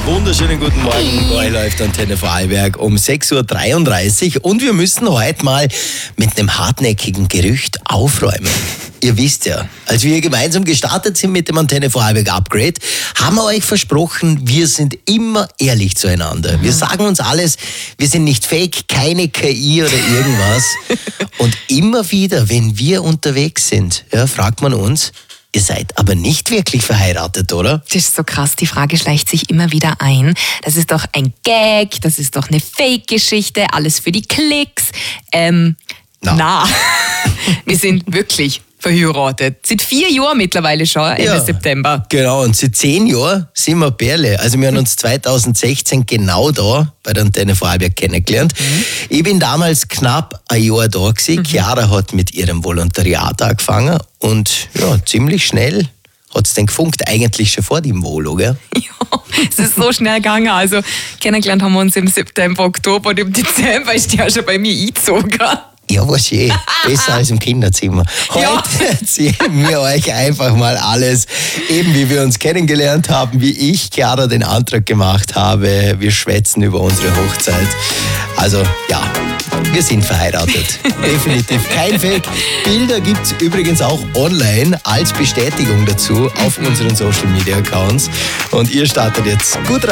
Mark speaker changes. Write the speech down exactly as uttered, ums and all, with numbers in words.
Speaker 1: Wunderschönen guten Morgen. Bei läuft Antenne Vorarlberg um sechs Uhr dreiunddreißig und wir müssen heute mal mit einem hartnäckigen Gerücht aufräumen. Ihr wisst ja, als wir gemeinsam gestartet sind mit dem Antenne Vorarlberg Upgrade, haben wir euch versprochen, wir sind immer ehrlich zueinander. Mhm. Wir sagen uns alles, wir sind nicht fake, keine K I oder irgendwas. Und immer wieder, wenn wir unterwegs sind, ja, fragt man uns, ihr seid aber nicht wirklich verheiratet, oder?
Speaker 2: Das ist so krass, die Frage schleicht sich immer wieder ein. Das ist doch ein Gag, das ist doch eine Fake-Geschichte, alles für die Klicks. Ähm, na. na. Wir sind wirklich verheiratet. Seit vier Jahren mittlerweile schon, Ende ja, September.
Speaker 1: Genau, und seit zehn Jahren sind wir Perle. Also wir haben uns zweitausendsechzehn genau da bei der Antenne Vorarlberg kennengelernt. Mhm. Ich bin damals knapp ein Jahr da gewesen. Mhm. Chiara hat mit ihrem Volontariat angefangen und ja, ziemlich schnell hat es dann gefunkt, eigentlich schon vor dem Volo, gell?
Speaker 2: Ja, es ist so schnell gegangen. Also kennengelernt haben wir uns im September, Oktober und im Dezember ist die ja schon bei mir eingezogen.
Speaker 1: Ja, was eh. Besser als im Kinderzimmer. Heute ja. erzählen wir euch einfach mal alles, eben wie wir uns kennengelernt haben, wie ich Chiara den Antrag gemacht habe. Wir schwätzen über unsere Hochzeit. Also ja, wir sind verheiratet. Definitiv kein Fake. Bilder gibt es übrigens auch online als Bestätigung dazu auf unseren Social Media Accounts. Und ihr startet jetzt gut rein.